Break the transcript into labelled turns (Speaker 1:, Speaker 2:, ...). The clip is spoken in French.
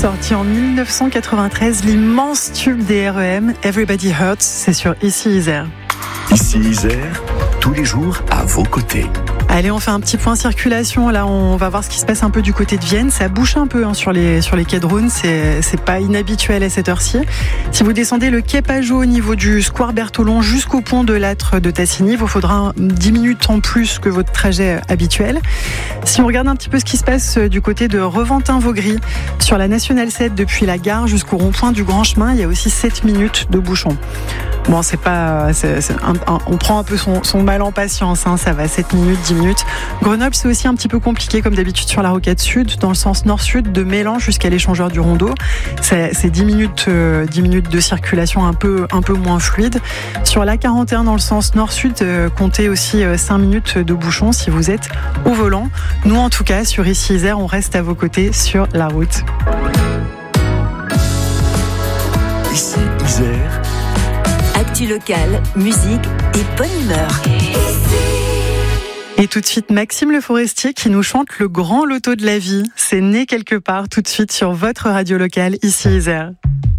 Speaker 1: Sorti en 1993, l'immense tube des R.E.M. Everybody Hurts, c'est sur Ici Isère.
Speaker 2: Ici Isère, tous les jours à vos côtés.
Speaker 1: Allez, on fait un petit point circulation. Là, on va voir ce qui se passe un peu du côté de Vienne. Ça bouge un peu sur les quais de Rhône. C'est pas inhabituel à cette heure-ci. Si vous descendez le quai Pajot au niveau du square Bertholon jusqu'au pont de l'Âtre de Tassigny, il vous faudra 10 minutes en plus que votre trajet habituel. Si on regarde un petit peu ce qui se passe du côté de Reventin-Vaugry, sur la Nationale 7 depuis la gare jusqu'au rond-point du Grand Chemin, il y a aussi 7 minutes de bouchon. Bon, on prend un peu son mal en patience, hein, ça va, 7 minutes, 10 minutes. Grenoble, c'est aussi un petit peu compliqué, comme d'habitude, sur la rocade sud, dans le sens nord-sud, de Mélan jusqu'à l'échangeur du Rondeau. C'est 10 minutes de circulation un peu moins fluide. Sur la 41, dans le sens nord-sud, comptez aussi 5 minutes de bouchon si vous êtes au volant. Nous, en tout cas, sur Ici Isère, on reste à vos côtés sur la route.
Speaker 2: Ici Isère.
Speaker 3: Actu locale, musique et bonne humeur.
Speaker 1: Et tout de suite, Maxime Le Forestier qui nous chante le grand loto de la vie. C'est né quelque part tout de suite sur votre radio locale, Ici Isère.